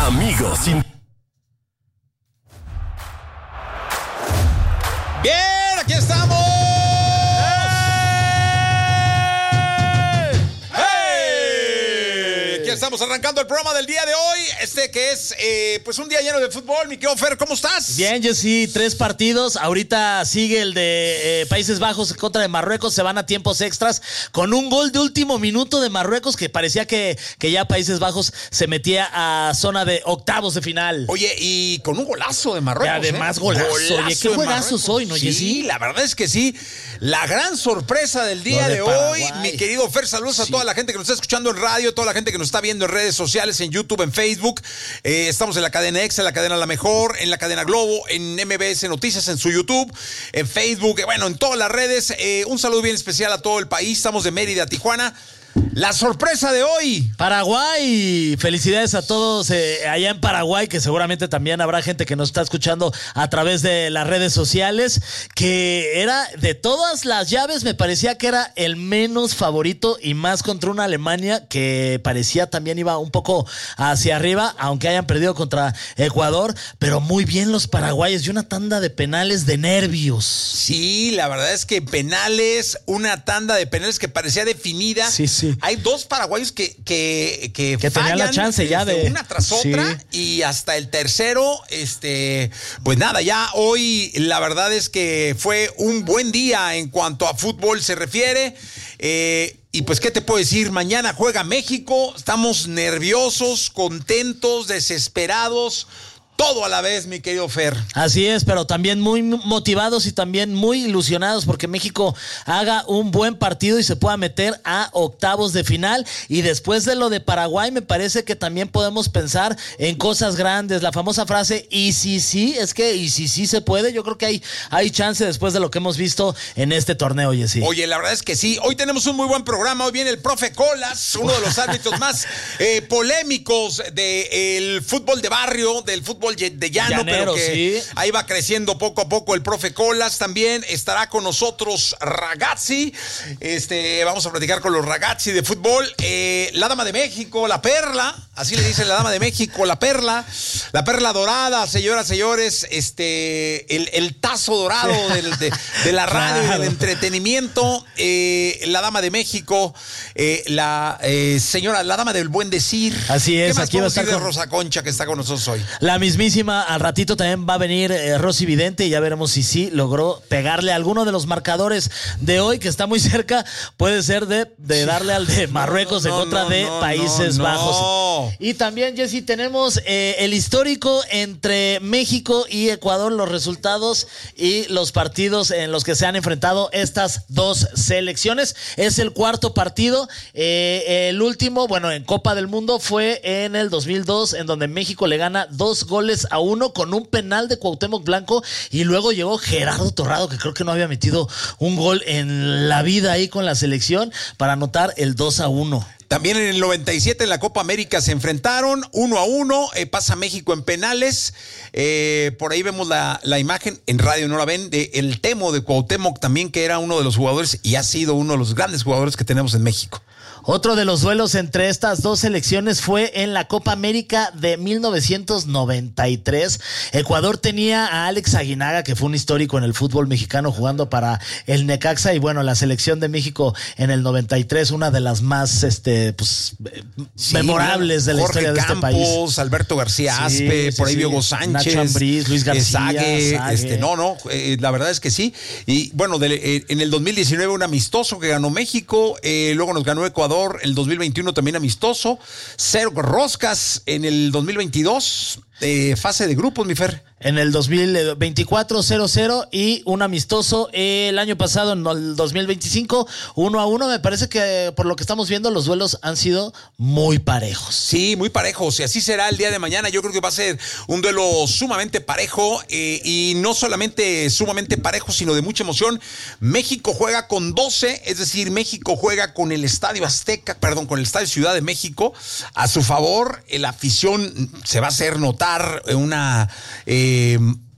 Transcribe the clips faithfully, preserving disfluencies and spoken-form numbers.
Amigos sin... Bien, aquí estamos. Estamos arrancando el programa del día de hoy, este que es eh, pues un día lleno de fútbol. Mi querido Fer, ¿cómo estás? Bien, Jessy, tres partidos. Ahorita sigue el de eh, Países Bajos contra de Marruecos. Se van a tiempos extras con un gol de último minuto de Marruecos que parecía que, que ya Países Bajos se metía a zona de octavos de final. Oye, y con un golazo de Marruecos. Y además ¿eh? golazo. golazo. Oye, qué juegazos hoy, ¿no, Jessy? Sí, la verdad es que sí. La gran sorpresa del día de, de hoy, mi querido Fer, saludos sí. a toda la gente que nos está escuchando en radio, toda la gente que nos está viendo en redes sociales, en YouTube, en Facebook. Eh, estamos en la cadena Exa, en la cadena La Mejor, en la cadena Globo, en M B S Noticias, en su YouTube, en Facebook, bueno, en todas las redes. Eh, un saludo bien especial a todo el país. Estamos de Mérida a Tijuana. La sorpresa de hoy. Paraguay. Felicidades a todos eh, allá en Paraguay, que seguramente también habrá gente que nos está escuchando a través de las redes sociales, que era de todas las llaves, me parecía que era el menos favorito y más contra una Alemania que parecía también iba un poco hacia arriba, aunque hayan perdido contra Ecuador, pero muy bien los paraguayos y una tanda de penales de nervios. Sí, la verdad es que penales, una tanda de penales que parecía definida. Sí, sí. Hay dos paraguayos que, que, que, que tenían la chance ya de una tras otra sí. Y hasta el tercero, este, pues nada, ya hoy la verdad es que fue un buen día en cuanto a fútbol se refiere. Eh, y pues, ¿qué te puedo decir? Mañana juega México, estamos nerviosos, contentos, desesperados. Todo a la vez, mi querido Fer. Así es, pero también muy motivados y también muy ilusionados porque México haga un buen partido y se pueda meter a octavos de final. Y después de lo de Paraguay, me parece que también podemos pensar en cosas grandes. La famosa frase, y si sí, es que y si sí se puede. Yo creo que hay, hay chance después de lo que hemos visto en este torneo, Jessy. Oye, la verdad es que sí. Hoy tenemos un muy buen programa. Hoy viene el profe Colas, uno de los árbitros más eh, polémicos del fútbol de barrio, del fútbol de llano, Llanero, pero que sí. ahí va creciendo poco a poco el profe Colas. También estará con nosotros Ragazzi. Este, vamos a platicar con los Ragazzi de fútbol. Eh, la Dama de México, la Perla, así le dice la Dama de México, la Perla, la Perla dorada, señoras, señores, este, el, el tazo dorado del, de, de la radio claro. y del entretenimiento. Eh, la Dama de México, eh, la eh, señora, la Dama del buen decir. Así es. ¿Qué más aquí va a estar de con... Rosa Concha que está con nosotros hoy? La mismísima, al ratito también va a venir eh, Rosy Vidente y ya veremos si sí logró pegarle a alguno de los marcadores de hoy, que está muy cerca, puede ser de, de darle al de Marruecos no, no, en contra no, de no, Países no, Bajos. No. Y también, Jessy, tenemos eh, el histórico entre México y Ecuador, los resultados y los partidos en los que se han enfrentado estas dos selecciones. Es el cuarto partido. Eh, el último, bueno, en Copa del Mundo fue en el dos mil dos, en donde México le gana dos goles a uno con un penal de Cuauhtémoc Blanco y luego llegó Gerardo Torrado, que creo que no había metido un gol en la vida ahí con la selección, para anotar el dos a uno. También en el noventa y siete en la Copa América se enfrentaron uno a uno, eh, pasa México en penales, eh, por ahí vemos la, la imagen, en radio no la ven, de el Temo de Cuauhtémoc también, que era uno de los jugadores y ha sido uno de los grandes jugadores que tenemos en México. Otro de los duelos entre estas dos selecciones fue en la Copa América de mil novecientos noventa y tres. Ecuador tenía a Alex Aguinaga, que fue un histórico en el fútbol mexicano jugando para el Necaxa, y bueno, la selección de México en el noventa y tres, una de las más este pues sí, memorables de la Jorge historia de Campos, este país. Alberto García Aspe, sí, por ahí sí, Diego Sánchez, Nacho Ambriz, Luis García, Sague, Sague. Este, no, no, eh, la verdad es que sí. Y bueno, de, eh, en el dos mil diecinueve un amistoso que ganó México, eh, luego nos ganó Ecuador, el dos mil veintiuno también amistoso, cero roscas en el dos mil veintidós, eh, fase de grupos, mi Fer. En el dos mil veinticuatro, cero cero y un amistoso el año pasado, en el dos mil veinticinco, uno a uno. Me parece que por lo que estamos viendo los duelos han sido muy parejos. Sí, muy parejos, y así será el día de mañana. Yo creo que va a ser un duelo sumamente parejo, eh, y no solamente sumamente parejo, sino de mucha emoción. México juega con doce, es decir, México juega con el Estadio Azteca, perdón, con el Estadio Ciudad de México a su favor. La afición se va a hacer notar una... Eh,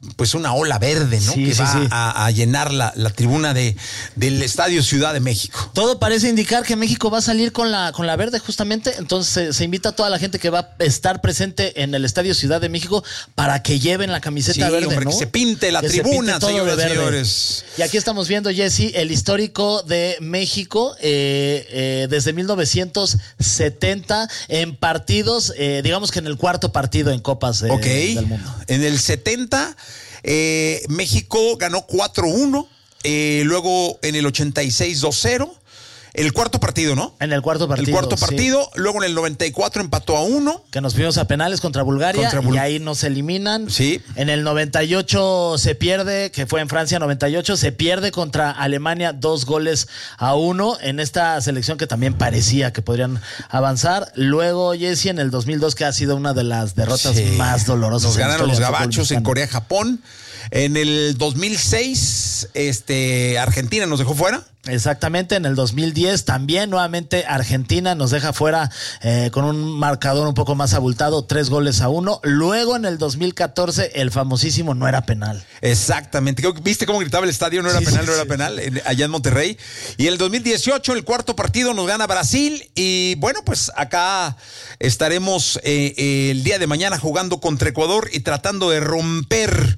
pues una ola verde, ¿no? Sí, que sí, va sí. A, a llenar la, la tribuna de, del Estadio Ciudad de México. Todo parece indicar que México va a salir con la, con la verde justamente, entonces se, se invita a toda la gente que va a estar presente en el Estadio Ciudad de México para que lleven la camiseta Sí, verde, hombre, ¿no? que se pinte la Que se tribuna, pinte todo señoras de y verde. señores. Y aquí estamos viendo, Jesse, el histórico de México eh, eh, desde mil novecientos setenta en partidos, eh, digamos que en el cuarto partido en Copas eh, Ok, del Mundo. en el setenta eh, México ganó cuatro uno, eh, luego en el ochenta y seis dos cero, el cuarto partido, ¿no? En el cuarto partido. El cuarto sí. partido, luego en el noventa y cuatro empató a uno. Que nos fuimos a penales contra Bulgaria Contra Bul- y ahí nos eliminan. Sí. En el noventa y ocho se pierde, que fue en Francia noventa y ocho, se pierde contra Alemania dos goles a uno en esta selección que también parecía que podrían avanzar. Luego, Jesse, en el dos mil dos, que ha sido una de las derrotas Sí. más dolorosas. Nos en la ganaron historia los del fútbol gabachos en mexicano. Corea, Japón. En el dos mil seis, este, Argentina nos dejó fuera. Exactamente, en el dos mil diez también nuevamente Argentina nos deja fuera eh, con un marcador un poco más abultado, tres goles a uno. Luego en el dos mil catorce el famosísimo no era penal. Exactamente. Creo que- ¿Viste cómo gritaba el estadio? No era Sí, penal, sí, no era sí. penal, en- allá en Monterrey. Y en el dos mil dieciocho, el cuarto partido nos gana Brasil. Y bueno, pues acá estaremos eh, eh, el día de mañana jugando contra Ecuador y tratando de romper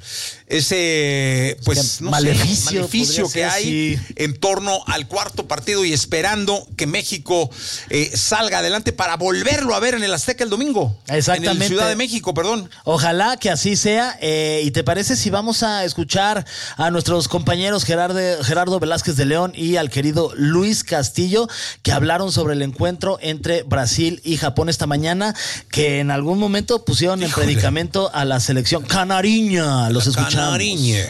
ese pues que no maleficio, sé, maleficio podría que ser, hay sí. en torno al cuarto partido y esperando que México eh, salga adelante para volverlo a ver en el Azteca el domingo. Exactamente. En el Ciudad de México, perdón. Ojalá que así sea. eh, ¿Y te parece si vamos a escuchar a nuestros compañeros Gerardo, Gerardo Velázquez de León y al querido Luis Castillo, que hablaron sobre el encuentro entre Brasil y Japón esta mañana, que en algún momento pusieron en Híjole. predicamento a la selección canariña? Los escuchamos. Canariña.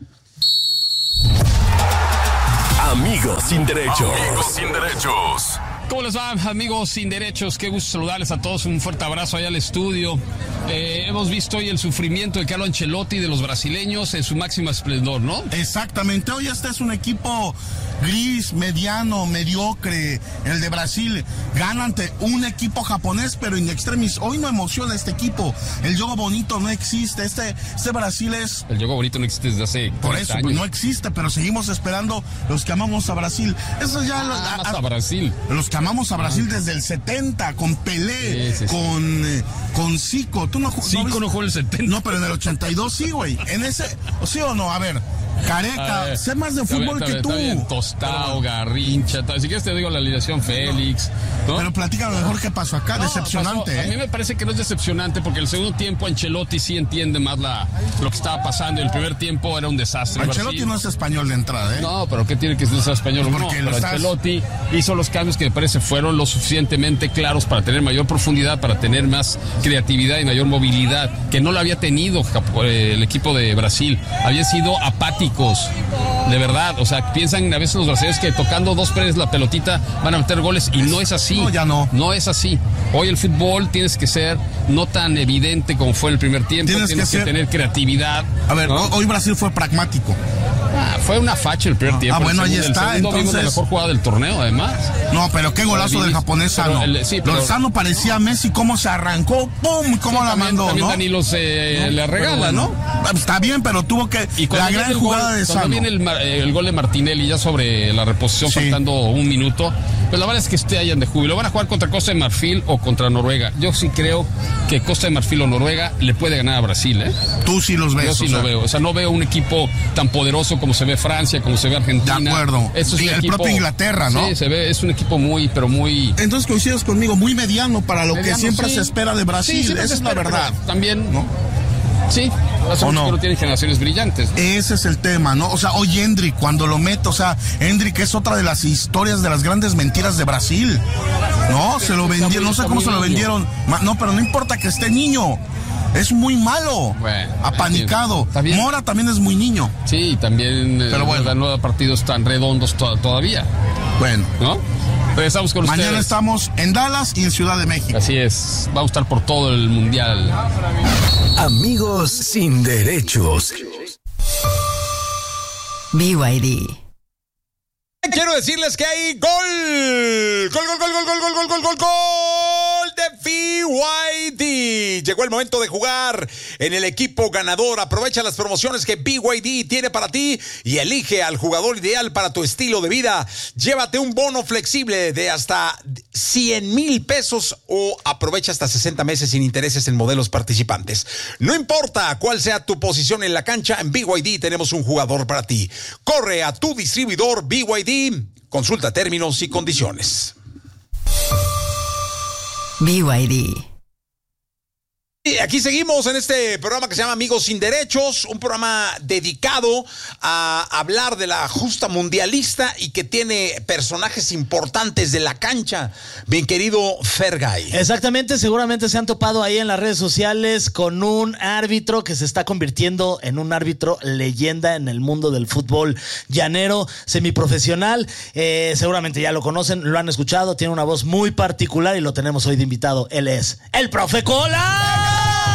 Amigos sin derecho. Amigos sin derechos. ¿Cómo les va, amigos sin derechos? Qué gusto saludarles a todos. Un fuerte abrazo allá al estudio. Eh, hemos visto hoy el sufrimiento de Carlo Ancelotti y de los brasileños en su máximo esplendor, ¿no? Exactamente, hoy este es un equipo gris, mediano, mediocre, el de Brasil. Gana ante un equipo japonés, pero in extremis. Hoy no emociona este equipo. El juego bonito no existe. Este, este Brasil es... El juego bonito no existe desde hace Por cuarenta eso, años. pues no existe, pero seguimos esperando los que amamos a Brasil. Eso ya... lo- Ah, a- hasta a- Brasil. Los que amamos a Brasil desde el setenta, con Pelé, Sí, sí, sí. con, eh, con Zico. ¿Tú no, ju- Zico viste? no jugó en el setenta. No, pero en el ochenta y dos sí, güey. En ese, ¿sí o no? A ver, Careca, A ver, sé más de está bien, fútbol está que bien, tú. está bien. Tostao, Garrincha, tal. Si quieres te digo la alineación Félix, ¿no? Pero platícame mejor qué pasó acá, No, decepcionante, pasó. A mí ¿eh? me parece que no es decepcionante porque el segundo tiempo Ancelotti sí entiende más la, lo que estaba pasando. El primer tiempo era un desastre. Ancelotti Brasil. no es español de entrada, ¿eh? No, pero ¿qué tiene que ser español? No, Porque lo pero estás- Ancelotti hizo los cambios que me parece fueron lo suficientemente claros para tener mayor profundidad, para tener más creatividad y mayor movilidad, que no lo había tenido Jap- eh, el equipo de Brasil. Habían sido apáticos, de verdad. O sea, piensan a veces los brasileños que tocando dos paredes la pelotita van a meter goles y no es así. No, ya no. No es así. Hoy el fútbol tienes que ser no tan evidente como fue en el primer tiempo. Tienes Tienes, que que, ser- tener creatividad. A ver, ¿no? ho- hoy Brasil fue pragmático. Ah, fue una facha el primer tiempo. Ah, bueno, el ahí segundo, el está, segundo vimos la entonces- mejor jugada del torneo, además. No, pero qué golazo Pero del Vinicius- japonés pero Sano. el- sí, pero- Lozano parecía Messi, cómo se arrancó, ¡pum! Cómo Sí, la también, mandó, también ¿no? Danilo se le regala, Pero ¿no? bueno, Está bien, pero tuvo que... Y cuando La viene gran el jugada gol, de cuando Sano. viene el, mar- el gol de Martinelli ya sobre la reposición Sí. faltando un minuto, pues la verdad es que estallan de júbilo. Van a jugar contra Costa de Marfil o contra Noruega. Yo sí creo que Costa de Marfil o Noruega le puede ganar a Brasil, ¿eh? Tú sí los ves. Yo sí o sea, lo veo. O sea, no veo un equipo tan poderoso como se ve Francia, como se ve Argentina. De acuerdo. Eso es Y un el equipo- propio Inglaterra, ¿no? Sí, se ve, es un equipo muy, pero muy... Entonces coincides conmigo, muy mediano para lo mediano, que siempre sí. se espera de Brasil. Sí, siempre Esa se es la espera, verdad. pero También, ¿No? sí, hace ¿O mucho no? que no tienen generaciones brillantes. Ese es el tema, ¿no? O sea, hoy Endrick, cuando lo meto, o sea, Endrick es otra de las historias de las grandes mentiras de Brasil. No, se lo vendieron, no sé cómo se lo vendieron. Ma- No, pero no importa que esté niño. Es muy malo. Bueno, apanicado. está bien. Mora también es muy niño. Sí, también eh, Pero bueno. ganó partidos tan redondos to- todavía, Bueno, ¿no? Regresamos con mañana ustedes. estamos en Dallas y en Ciudad de México. Así es, vamos a estar por todo el mundial. Amigos sin derechos. B Y D. Quiero decirles que hay gol. Gol, gol, gol, gol, gol, gol, gol, gol, gol, gol de B Y D. Y llegó el momento de jugar en el equipo ganador. Aprovecha las promociones que B Y D tiene para ti y elige al jugador ideal para tu estilo de vida. Llévate un bono flexible de hasta cien mil pesos o aprovecha hasta sesenta meses sin intereses en modelos participantes. No importa cuál sea tu posición en la cancha, en B Y D tenemos un jugador para ti. Corre a tu distribuidor B Y D. Consulta términos y condiciones. B Y D. Y aquí seguimos en este programa que se llama Amigos sin Derechos, un programa dedicado a hablar de la justa mundialista y que tiene personajes importantes de la cancha. Bien querido Fergay. Exactamente, seguramente se han topado ahí en las redes sociales con un árbitro que se está convirtiendo en un árbitro leyenda en el mundo del fútbol llanero, semiprofesional. Eh, seguramente ya lo conocen, lo han escuchado, tiene una voz muy particular y lo tenemos hoy de invitado. Él es el Profe Colas.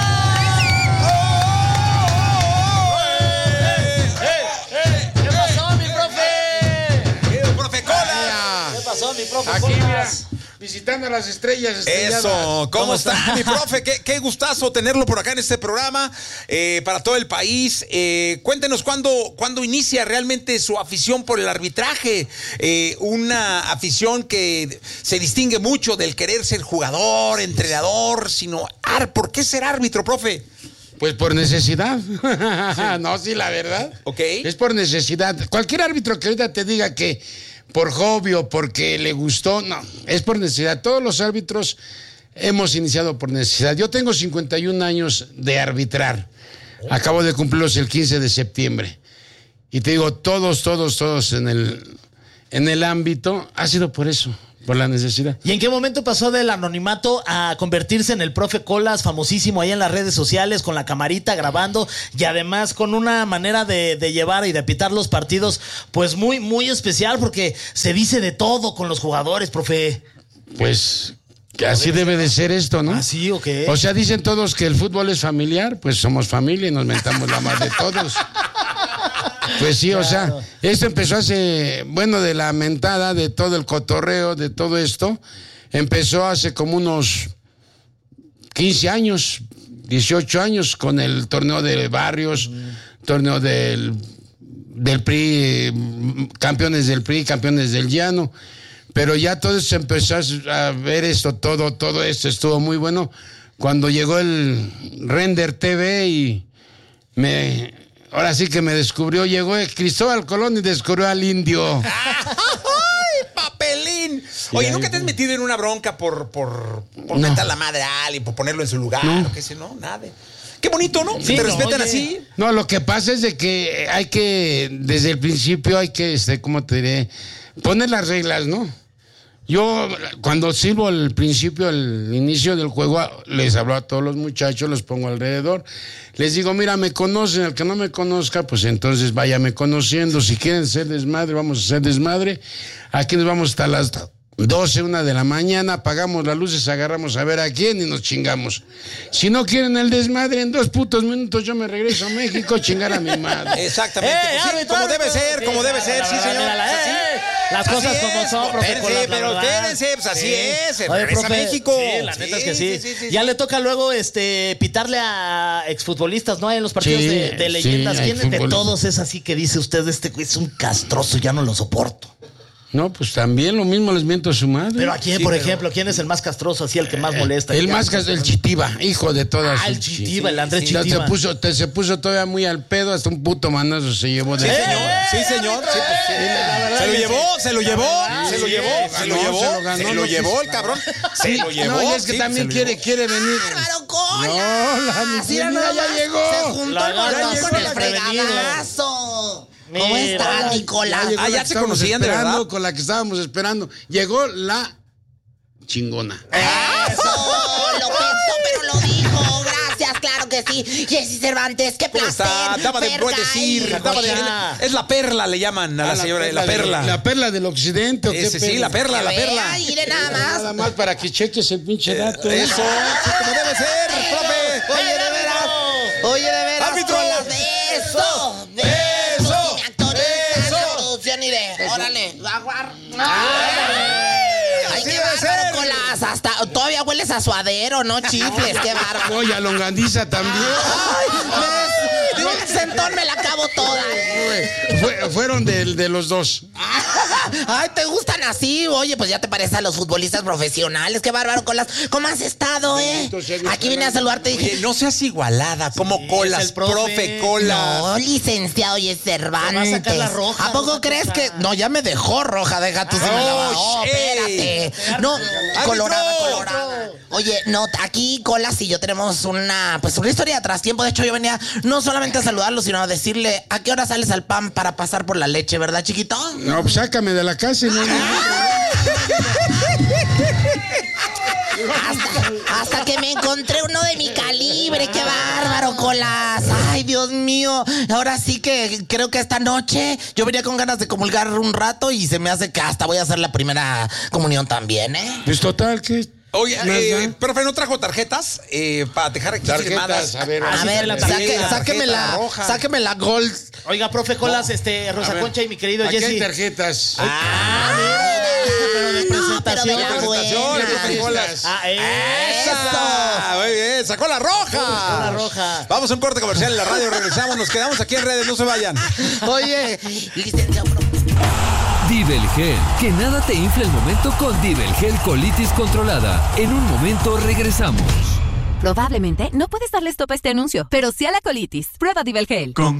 Mi profe, aquí, mira, visitando las estrellas estrelladas. Eso, ¿cómo, ¿Cómo está, está? mi profe? Qué, qué gustazo tenerlo por acá en este programa eh, para todo el país. Eh, cuéntenos cuándo, cuándo inicia realmente su afición por el arbitraje. Eh, una afición que se distingue mucho del querer ser jugador, entrenador, sino, ar, ¿por qué ser árbitro, profe? Pues por necesidad. No, sí, la verdad. Ok. Es por necesidad. Cualquier árbitro que ahorita te diga que por hobby o porque le gustó, no, es por necesidad. Todos los árbitros hemos iniciado por necesidad. Yo tengo cincuenta y un años de arbitrar. Acabo de cumplirlos el quince de septiembre. Y te digo, todos, todos, todos en el, en el ámbito ha sido por eso, por la necesidad. ¿Y en qué momento pasó del anonimato a convertirse en el Profe Colas, famosísimo ahí en las redes sociales, con la camarita grabando y además con una manera de, de llevar y de pitar los partidos, pues muy, muy especial, porque se dice de todo con los jugadores, profe? Pues que así debe de ser esto, ¿no? ¿Así o qué? O sea, dicen todos que el fútbol es familiar, pues somos familia y nos mentamos la madre de todos. Pues sí, claro. O sea, esto empezó hace, bueno, de la mentada, de todo el cotorreo, de todo esto, empezó hace como unos quince años, dieciocho años, con el torneo de barrios, mm. torneo del, del P R I, campeones del P R I, campeones del llano, pero ya todo se empezó a ver esto, todo, todo esto estuvo muy bueno, cuando llegó el Render T V y me... Ahora sí que me descubrió, llegó Cristóbal Colón y descubrió al indio. ¡Ay, papelín! Oye, ¿nunca te has metido en una bronca por, por, por no. meter la madre a alguien, por ponerlo en su lugar? No. O qué sé, no, nada. Qué bonito, ¿no? Sí, te no, respetan oye. así. No, lo que pasa es de que hay que, desde el principio hay que, este, ¿cómo te diré? Poner las reglas, ¿no? Yo, cuando sirvo al principio, al inicio del juego, les hablo a todos los muchachos, los pongo alrededor. Les digo, mira, me conocen, el que no me conozca, pues entonces váyame conociendo. Si quieren ser desmadre, vamos a hacer desmadre. Aquí nos vamos hasta las doce, una de la mañana, apagamos las luces, agarramos a ver a quién y nos chingamos. Si no quieren el desmadre, en dos putos minutos yo me regreso a México a chingar a mi madre. Exactamente. ¡Eh, Pues sí, árbitro, como debe árbitro! ser, como Sí, debe la, ser, la, sí, la, señor. la, la, Así. eh, Las Así cosas es, como son, profe espérense, Colas, la pero verdad. quédense, pues así Sí. es, se Oye, regresa a profe, México. Sí, la neta es que sí. sí, sí, sí, ya sí. le toca luego este pitarle a exfutbolistas, ¿no? En los partidos Sí, de, de leyendas. sí, hay ¿Quién de futbolistas. todos es así que dice usted, este güey es un castroso, ya no lo soporto? No, pues también lo mismo les miento a su madre. Pero a quién, Sí, por pero- ejemplo, ¿quién es el más castroso, así el que más molesta? El ¿Qué más hace? cas- el Chitiba, hijo de todas. Ah, el sus Chitiba, el Andrés Sí, te- Chitiba. Se puso, te, se puso todavía muy al pedo, hasta un puto manazo se llevó de... Sí, señor. Sí, señor. Sí, pues, sí. Se lo llevó, se lo llevó, se lo sí, llevó, sí, se lo ganó, llevó, se lo ganó, se no lo quiso- llevó el cabrón. Se lo llevó. No, y es que sí, también se lo quiere, llevó. quiere venir. ¡Claro, cola! No, la mi Mira, mira, nada ya más, llegó. Se juntó La el montón agarra con el desprevenido. fregadazo. ¿Cómo Mira. está, Nicolás? llegó Ah, la ya que se estábamos conocían de esperando, verdad. con la que estábamos esperando. Llegó la chingona. ¡Eso! Lo pensó, pero lo dijo. Gracias, claro que sí. Jessy Cervantes, qué ¿Cómo placer. está? Dama de buen Fergay. decir. dama de- es la perla, le llaman a la Ah, señora, la perla. La perla del occidente. ¿o qué Ese sí, pedo? la perla, la Que vea, perla. mire nada Nada más. más para que cheques el pinche dato. Eso, sí, como debe ser, profe. Oye, de veras. Oye, de veras. ¡Árbitro! Colas, Beso. Beso. Beso. Mi actorista, Beso. la producción y de. Órale. Jaguar. Ay, Ay, así qué debe bárbaro, ser. Colas. Hasta todavía hueles chifles a suadero, no chifles, qué bárbaro. No, y a longaniza también. Ay, me, de un centón me la acabo toda. Fue- fue- fueron de, de los dos. Ay, ¿te gustan así? Oye, pues ya te parece a los futbolistas profesionales. Qué bárbaro, Colas. ¿Cómo has estado, eh? Aquí vine a saludarte y dije... Oye, no seas igualada, como Colas, es el profe. profe Colas. No, licenciado y es Cervantes. Te va a sacar la roja, ¿A poco roja crees roja. que...? No, ya me dejó roja, deja tú si me la va- Oh, ey. espérate. No, colorada, ¡Árbitro! colorada. Oye, no, aquí Colas y yo tenemos una, pues una historia atrás tiempo. De hecho, yo venía no solamente a saludarlo, sino a decirle a qué hora sales al pan para pasar por la leche, ¿verdad, chiquito? No, pues sácame de la casa. No, no. Hasta, hasta que me encontré uno de mi calibre. ¡Qué bárbaro, Colas! ¡Ay, Dios mío! Ahora sí que creo que esta noche yo venía con ganas de comulgar un rato y se me hace que hasta voy a hacer la primera comunión también, ¿eh? Pues total, ¿qué? Oye, Más eh, da. profe, ¿no trajo tarjetas eh, para dejar aquí firmadas? Tarjetas, a ver. A sí ver, trae la saque, tarjeta, sáqueme tarjeta la, roja. sáqueme la Gold. Oiga, profe Colas, este, Rosa A ver, Concha y mi querido aquí hay Jesse. tarjetas. Ah, mira, pero de No, pero de la presentación. Presentación, el profe buena. Colas. Ah, ¡Esa! Muy bien, sacó la roja. la roja. Vamos a un corte comercial en la radio, regresamos, nos quedamos aquí en redes, no se vayan. Oye, licenciado. Divelgel, que nada te infle el momento con Divelgel colitis controlada. En un momento regresamos. Probablemente no puedes darle stop a este anuncio, pero sí a la colitis. Prueba Divelgel.